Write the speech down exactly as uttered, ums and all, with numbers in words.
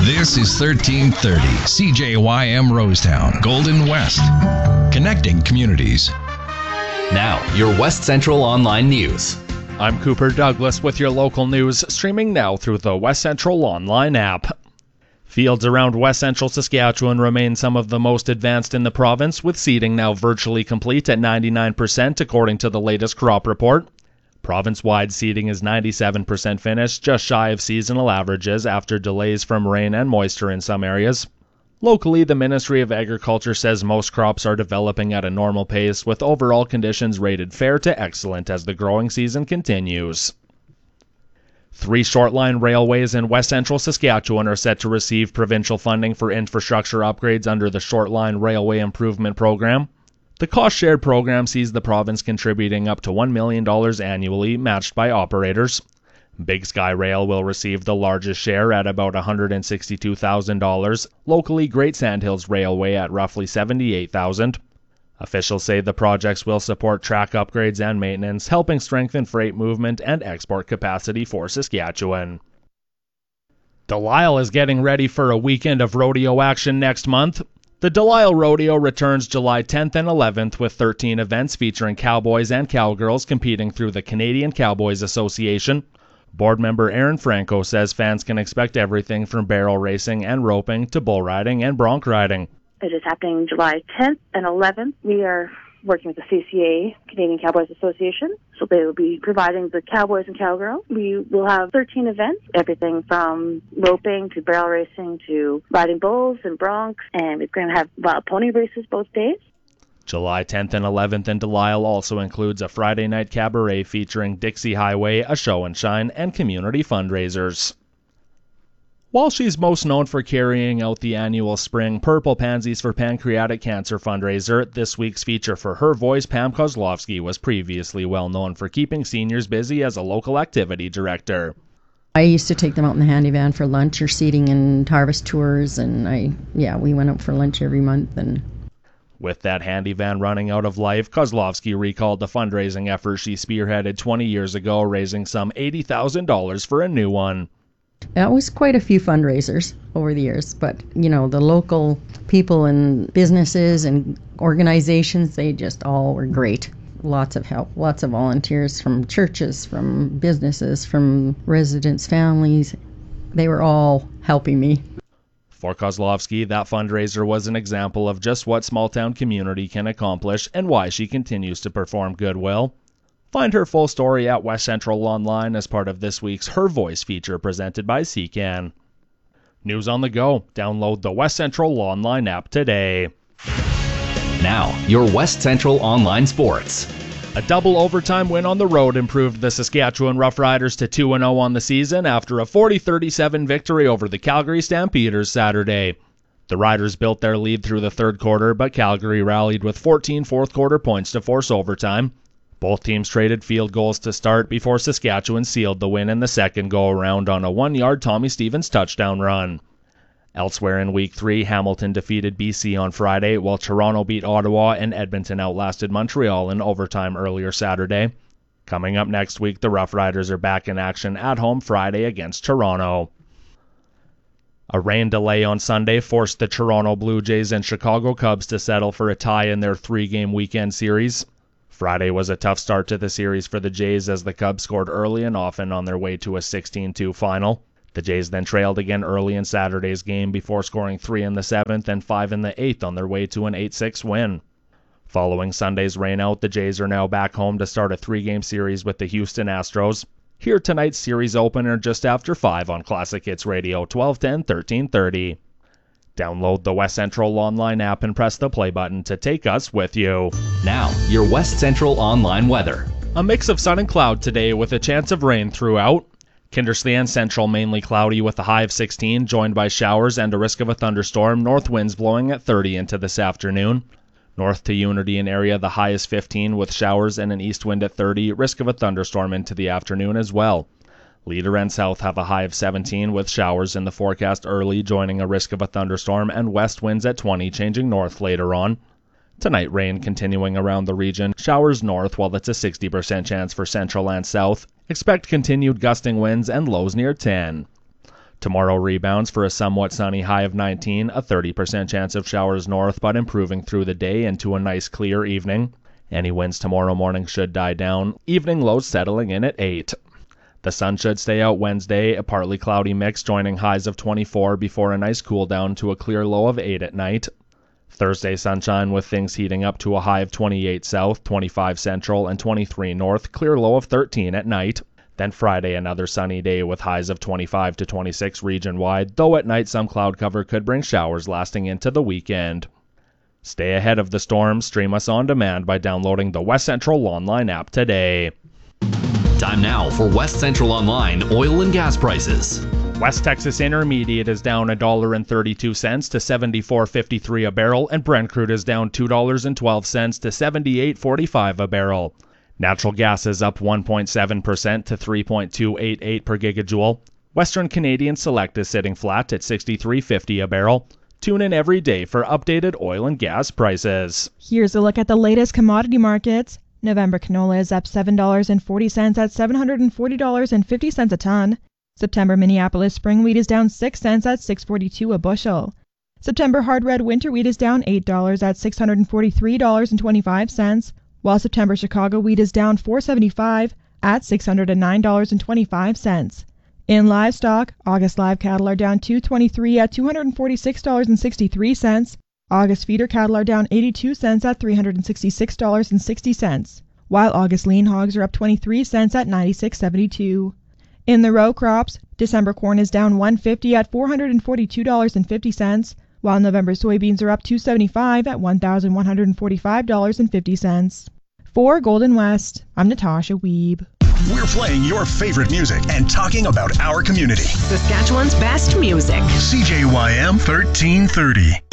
This is thirteen thirty C J Y M Rosetown, Golden West, connecting communities. Now, your West Central Online News. I'm Cooper Douglas with your local news, streaming now through the West Central Online app. Fields around West Central Saskatchewan remain some of the most advanced in the province, with seeding now virtually complete at ninety-nine percent according to the latest crop report. Province-wide seeding is ninety-seven percent finished, just shy of seasonal averages after delays from rain and moisture in some areas. Locally, the Ministry of Agriculture says most crops are developing at a normal pace, with overall conditions rated fair to excellent as the growing season continues. Three short-line railways in West Central Saskatchewan are set to receive provincial funding for infrastructure upgrades under the Short-Line Railway Improvement Program. The cost-shared program sees the province contributing up to one million dollars annually, matched by operators. Big Sky Rail will receive the largest share at about one hundred sixty-two thousand dollars, locally Great Sandhills Railway at roughly seventy-eight thousand dollars. Officials say the projects will support track upgrades and maintenance, helping strengthen freight movement and export capacity for Saskatchewan. Delisle is getting ready for a weekend of rodeo action next month. The Delisle Rodeo returns July tenth and eleventh with thirteen events featuring cowboys and cowgirls competing through the Canadian Cowboys Association. Board member Aaron Franco says fans can expect everything from barrel racing and roping to bull riding and bronc riding. It is happening July tenth and eleventh. We are working with the C C A, Canadian Cowboys Association, so they will be providing the cowboys and cowgirls. We will have thirteen events, everything from roping to barrel racing to riding bulls and broncs, and we're going to have wild pony races both days. July tenth and eleventh in Delisle also includes a Friday night cabaret featuring Dixie Highway, a show and shine, and community fundraisers. While she's most known for carrying out the annual Spring Purple Pansies for Pancreatic Cancer fundraiser, this week's feature for her voice, Pam Kozlowski, was previously well known for keeping seniors busy as a local activity director. I used to take them out in the handy van for lunch or seating and harvest tours, and I, yeah, we went out for lunch every month. And with that handy van running out of life, Kozlowski recalled the fundraising effort she spearheaded twenty years ago, raising some eighty thousand dollars for a new one. That was quite a few fundraisers over the years, but, you know, the local people and businesses and organizations, they just all were great. Lots of help, lots of volunteers from churches, from businesses, from residents' families. They were all helping me. For Kozlowski, that fundraiser was an example of just what small-town community can accomplish and why she continues to perform goodwill. Find her full story at West Central Online as part of this week's Her Voice feature presented by C C A N. News on the go. Download the West Central Online app today. Now, your West Central Online Sports. A double overtime win on the road improved the Saskatchewan Roughriders to two and oh on the season after a forty thirty-seven victory over the Calgary Stampeders Saturday. The Riders built their lead through the third quarter, but Calgary rallied with fourteen fourth-quarter points to force overtime. Both teams traded field goals to start before Saskatchewan sealed the win in the second go-around on a one-yard Tommy Stevens touchdown run. Elsewhere in Week three, Hamilton defeated B C on Friday, while Toronto beat Ottawa and Edmonton outlasted Montreal in overtime earlier Saturday. Coming up next week, the Roughriders are back in action at home Friday against Toronto. A rain delay on Sunday forced the Toronto Blue Jays and Chicago Cubs to settle for a tie in their three-game weekend series. Friday was a tough start to the series for the Jays as the Cubs scored early and often on their way to a sixteen two final. The Jays then trailed again early in Saturday's game before scoring three in the seventh and five in the eighth on their way to an eight six win. Following Sunday's rainout, the Jays are now back home to start a three-game series with the Houston Astros. Hear tonight's series opener just after five on Classic Hits Radio, twelve ten, thirteen thirty. Download the West Central Online app and press the play button to take us with you. Now, your West Central Online weather. A mix of sun and cloud today with a chance of rain throughout. Kindersley and Central mainly cloudy with a high of sixteen, joined by showers and a risk of a thunderstorm. North winds blowing at thirty into this afternoon. North to Unity and area, the high is fifteen with showers and an east wind at thirty, risk of a thunderstorm into the afternoon as well. Leader and South have a high of seventeen with showers in the forecast early, joining a risk of a thunderstorm, and west winds at twenty, changing north later on. Tonight, rain continuing around the region. Showers north, while it's a sixty percent chance for Central and South. Expect continued gusting winds and lows near ten. Tomorrow rebounds for a somewhat sunny high of nineteen, a thirty percent chance of showers north but improving through the day into a nice clear evening. Any winds tomorrow morning should die down, evening lows settling in at eight. The sun should stay out Wednesday, a partly cloudy mix joining highs of twenty-four before a nice cool down to a clear low of eight at night. Thursday sunshine with things heating up to a high of twenty-eight south, twenty-five central, and twenty-three north, clear low of thirteen at night. Then Friday another sunny day with highs of twenty-five to twenty-six region-wide, though at night some cloud cover could bring showers lasting into the weekend. Stay ahead of the storms, stream us on demand by downloading the West Central Online app today. Time now for West Central Online oil and gas prices. West Texas Intermediate is down one dollar and thirty-two cents to seventy-four fifty-three a barrel, and Brent crude is down two dollars and twelve cents to seventy-eight forty-five a barrel. Natural gas is up one point seven percent to three point two eight eight per gigajoule. Western Canadian Select is sitting flat at sixty-three fifty a barrel. Tune in every day for updated oil and gas prices. Here's a look at the latest commodity markets. November canola is up seven dollars and forty cents at seven hundred forty dollars and fifty cents a ton. September Minneapolis spring wheat is down six cents at six forty-two a bushel. September hard red winter wheat is down eight dollars at six hundred forty-three dollars and twenty-five cents. While September Chicago wheat is down four dollars and seventy-five cents at six hundred nine dollars and twenty-five cents. In livestock, August live cattle are down two dollars and twenty-three cents at two hundred forty-six dollars and sixty-three cents. August feeder cattle are down eighty-two cents at three hundred sixty-six dollars and sixty cents, while August lean hogs are up twenty-three cents at ninety-six seventy-two. In the row crops, December corn is down one dollar and fifty cents at four hundred forty-two dollars and fifty cents, while November soybeans are up two dollars and seventy-five cents at one thousand one hundred forty-five dollars and fifty cents. For Golden West, I'm Natasha Wiebe. We're playing your favorite music and talking about our community. Saskatchewan's best music. C J Y M thirteen thirty.